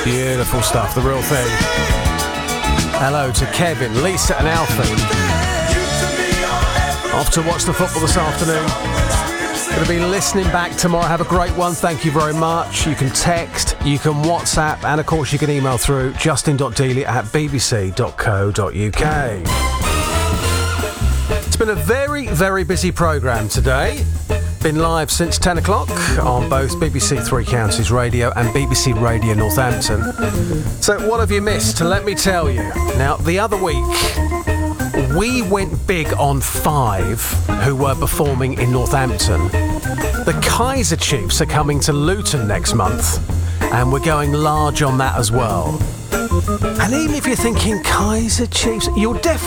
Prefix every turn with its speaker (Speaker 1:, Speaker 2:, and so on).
Speaker 1: Beautiful stuff, the real thing. Hello to Kevin, Lisa and Alfie. Off to watch the football this afternoon. Going to be listening back tomorrow. Have a great one. Thank you very much. You can text, you can WhatsApp, and of course you can email through justin.dealey@bbc.co.uk. It's been a very, very busy programme today. Been live since 10 o'clock on both BBC Three Counties Radio and BBC Radio Northampton. So what have you missed? Let me tell you. Now, the other week, we went big on Five, who were performing in Northampton. The Kaiser Chiefs are coming to Luton next month, and we're going large on that as well. And even if you're thinking Kaiser Chiefs, you'll definitely